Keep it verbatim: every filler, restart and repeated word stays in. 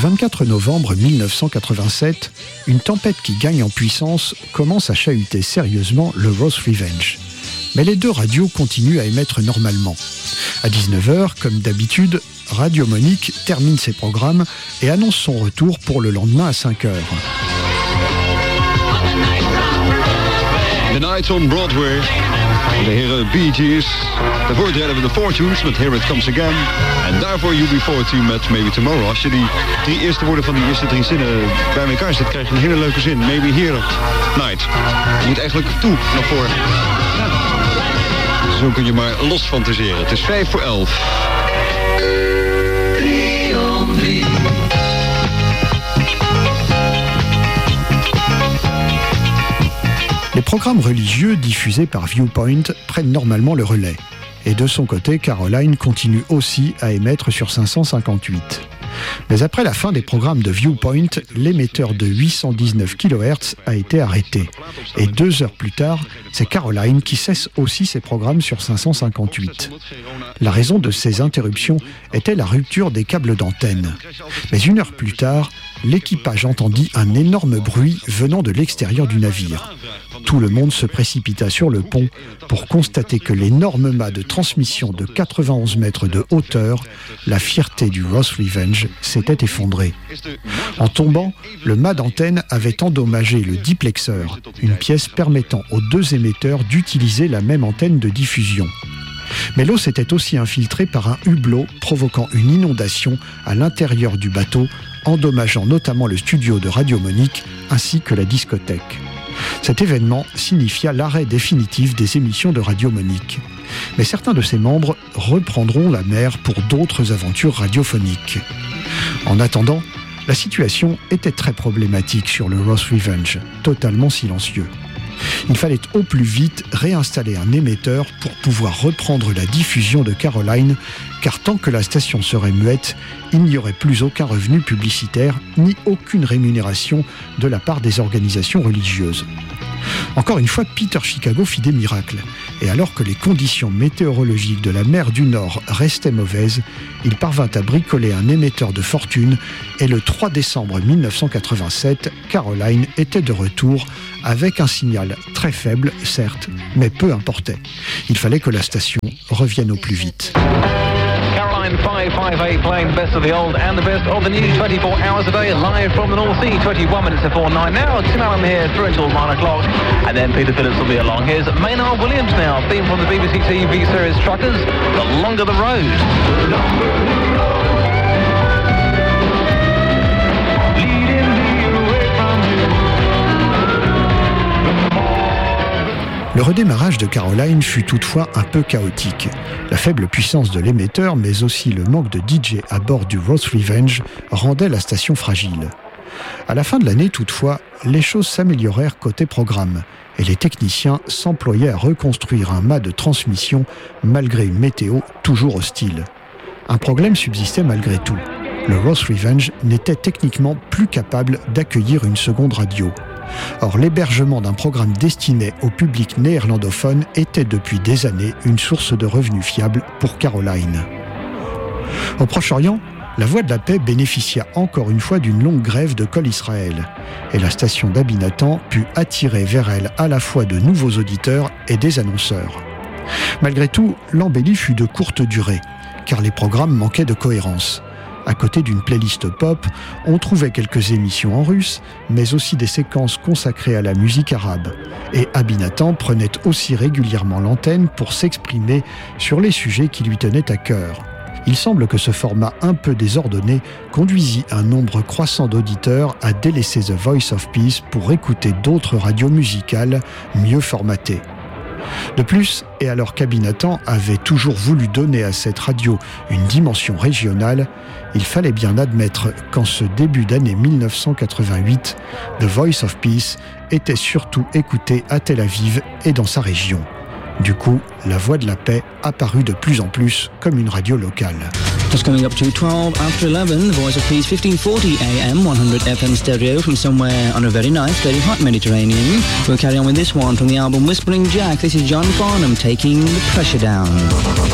vingt-quatre novembre mille neuf cent quatre-vingt-sept, une tempête qui gagne en puissance commence à chahuter sérieusement le Ross Revenge. Mais les deux radios continuent à émettre normalement. À dix-neuf heures, comme d'habitude, Radio Monique termine ses programmes et annonce son retour pour le lendemain à cinq heures. The Night on Broadway. De heren Bee Gees. Daarvoor deden we de Fortunes met Here It Comes Again. En daarvoor U B veertien met Maybe Tomorrow. Als je die drie eerste woorden van die eerste drie zinnen bij elkaar zet, krijg je een hele leuke zin. Maybe Here Night. Je moet eigenlijk toe naar voren. Ja. Zo kun je maar los fantaseren. Het is vijf voor elf. Les programmes religieux diffusés par Viewpoint prennent normalement le relais. Et de son côté, Caroline continue aussi à émettre sur cinq cent cinquante-huit. Mais après la fin des programmes de Viewpoint, l'émetteur de huit cent dix-neuf kilohertz a été arrêté. Et deux heures plus tard, c'est Caroline qui cesse aussi ses programmes sur cinq cent cinquante-huit. La raison de ces interruptions était la rupture des câbles d'antenne. Mais une heure plus tard, l'équipage entendit un énorme bruit venant de l'extérieur du navire. Tout le monde se précipita sur le pont pour constater que l'énorme mât de transmission de quatre-vingt-onze mètres de hauteur, la fierté du Ross Revenge, s'était effondré. En tombant, le mât d'antenne avait endommagé le diplexeur, une pièce permettant aux deux émetteurs d'utiliser la même antenne de diffusion. Mais l'eau s'était aussi infiltrée par un hublot provoquant une inondation à l'intérieur du bateau, endommageant notamment le studio de Radio Monique ainsi que la discothèque. Cet événement signifia l'arrêt définitif des émissions de Radio Monique. Mais certains de ses membres reprendront la mer pour d'autres aventures radiophoniques. En attendant, la situation était très problématique sur le Ross Revenge, totalement silencieux. Il fallait au plus vite réinstaller un émetteur pour pouvoir reprendre la diffusion de Caroline, car tant que la station serait muette, il n'y aurait plus aucun revenu publicitaire ni aucune rémunération de la part des organisations religieuses. Encore une fois, Peter Chicago fit des miracles. Et alors que les conditions météorologiques de la mer du Nord restaient mauvaises, il parvint à bricoler un émetteur de fortune et le trois décembre mille neuf cent quatre-vingt-sept, Caroline était de retour avec un signal très faible, certes, mais peu importait. Il fallait que la station revienne au plus vite. five five eight playing the best of the old and the best of the new twenty-four hours a day live from the North Sea. twenty-one minutes before nine now. Tim Allen here through until nine o'clock, and then Peter Phillips will be along. Here's Maynard Williams now, theme from the B B C T V series Truckers, The Longer the Road. The longer the road. Le redémarrage de Caroline fut toutefois un peu chaotique. La faible puissance de l'émetteur, mais aussi le manque de D J à bord du Ross Revenge, rendaient la station fragile. À la fin de l'année, toutefois, les choses s'améliorèrent côté programme, et les techniciens s'employaient à reconstruire un mât de transmission malgré une météo toujours hostile. Un problème subsistait malgré tout. Le Ross Revenge n'était techniquement plus capable d'accueillir une seconde radio. Or, l'hébergement d'un programme destiné au public néerlandophone était depuis des années une source de revenus fiable pour Caroline. Au Proche-Orient, la Voix de la Paix bénéficia encore une fois d'une longue grève de Kol Israël, et la station d'Abinatan put attirer vers elle à la fois de nouveaux auditeurs et des annonceurs. Malgré tout, l'embellie fut de courte durée, car les programmes manquaient de cohérence. À côté d'une playlist pop, on trouvait quelques émissions en russe, mais aussi des séquences consacrées à la musique arabe. Et Abinatan prenait aussi régulièrement l'antenne pour s'exprimer sur les sujets qui lui tenaient à cœur. Il semble que ce format un peu désordonné conduisit un nombre croissant d'auditeurs à délaisser The Voice of Peace pour écouter d'autres radios musicales mieux formatées. De plus, et alors qu'Abinatan avait toujours voulu donner à cette radio une dimension régionale, il fallait bien admettre qu'en ce début d'année mille neuf cent quatre-vingt-huit, The Voice of Peace était surtout écouté à Tel Aviv et dans sa région. Du coup, la Voix de la Paix apparut de plus en plus comme une radio locale. Just coming up to twelve after eleven, The Voice of Peace, fifteen forty A M, one hundred F M stereo from somewhere on a very nice, very hot Mediterranean. We'll carry on with this one from the album Whispering Jack. This is John Farnham taking the pressure down.